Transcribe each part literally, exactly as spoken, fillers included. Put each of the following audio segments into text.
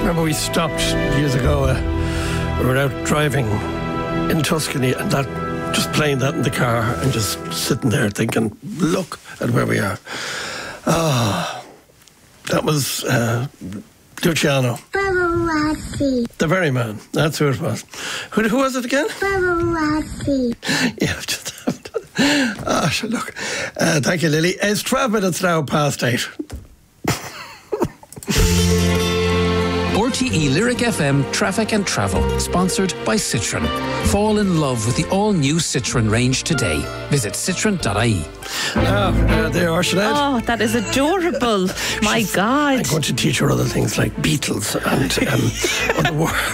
remember we stopped years ago. Uh, we were out driving in Tuscany, and that just playing that in the car and just sitting there thinking, look at where we are. Ah, that was uh, Luciano. Pavarotti. The very man. That's who it was. Who, who was it again? Pavarotti. Yeah, just have to. Ah, sure, look. Uh, thank you, Lily. It's twelve minutes now past eight. R T E Lyric F M Traffic and Travel, sponsored by Citroën. Fall in love with the all-new Citroën range today. Visit citroen dot I E. Ah, uh, there you are, Sinead. Oh, that is adorable. My God. I'm going to teach her other things like Beatles and um, other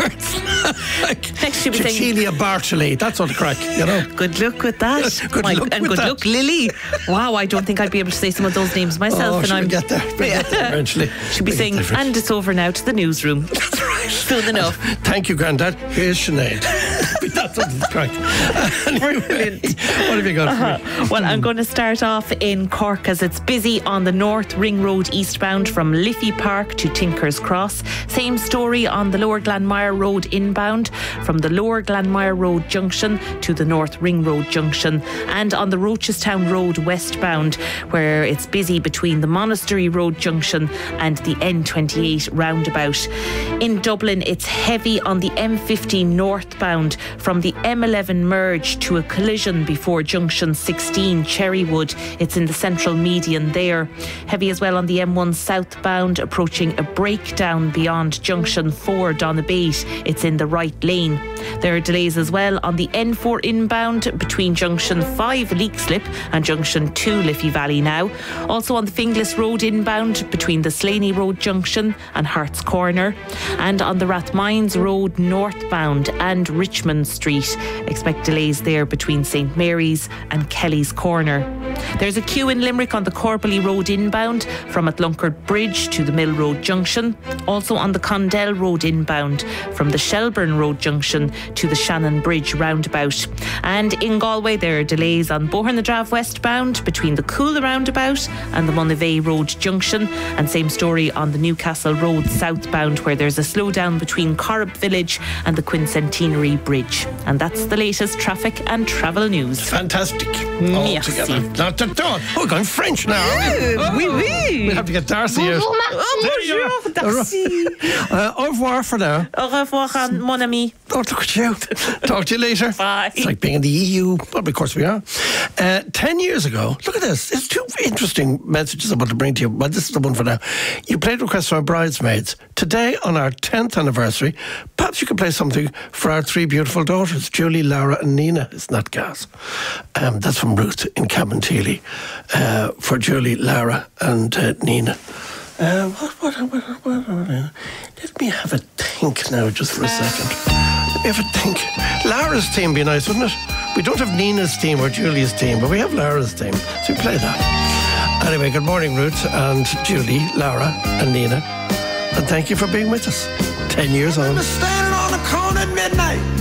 words. Like Next she'll be saying- Cecilia Bartoli. That's all the crack, you know. Good luck with that. Good My- luck and with good that. luck, Lily. Wow, I don't think I'd be able to say some of those names myself. Oh, and she'll I'm get there. We'll get there eventually. She'll be We'll saying, get there. and it's over now to the newsroom. That's right. Soon enough. Thank you, Grandad. Here's Sinead. That's all the crack. Brilliant. What have you got for me? Uh-huh. Well, I'm going to start off in Cork as it's busy on the North Ring Road eastbound from Liffey Park to Tinker's Cross. Same story on the Lower Glanmire Road inbound from the Lower Glanmire Road junction to the North Ring Road junction, and on the Rochestown Road westbound where it's busy between the Monastery Road junction and the N twenty-eight roundabout. In Dublin, it's heavy on the M fifteen northbound from the M eleven merge to a collision before junction sixteen Cherrywood. It's in the central median there. Heavy as well on the M one southbound, approaching a breakdown beyond junction four Donabate. It's in the right lane. There are delays as well on the N four inbound between junction five Leakslip and junction two Liffey Valley now. Also on the Finglas Road inbound between the Slaney Road junction and Hart's Corner, and on the Rathmines Road northbound and Richmond Street. Expect delays there between St Mary's and Kelly's Corner. There's a queue in Limerick on the Corbally Road inbound from Atlunkard Bridge to the Mill Road junction. Also on the Condell Road inbound from the Shelburne Road junction to the Shannon Bridge roundabout. And in Galway there are delays on Bohernadrave westbound between the Coola roundabout and the Monivea Road junction, and same story on the Newcastle Road southbound where there's a slowdown between Corrib Village and the Quincentenary Bridge. And that's the latest traffic and travel news. Fantastic. All Merci. together. Not at all. Oh, we're going French now. Yeah, oui, oui. We'll have to get Darcy out. Oh, bonjour, Darcy. Uh, au revoir for now. Au revoir, mon ami. Oh, look at you. Talk to you later. Bye. It's like being in the E U. Well, of course we are. Uh, ten years ago, look at this. There's two interesting messages I want to bring to you. Well, this is the one for now. You played requests for our bridesmaids. Today, on our tenth anniversary, perhaps you could play something for our three beautiful daughters, Julie, Laura and Nina. Isn't that gas? Um, that's from Ruth in Cabinteely. Uh, for Julie, Laura and uh, Nina. Uh, what, what, what, what, what, uh, let me have a think now, just for a second. Let me have a think. Laura's team would be nice, wouldn't it? We don't have Nina's team or Julie's team, but we have Laura's team, so we play that. Anyway, good morning, Ruth and Julie, Laura and Nina, and thank you for being with us. Ten years on. Standing on the corner at midnight.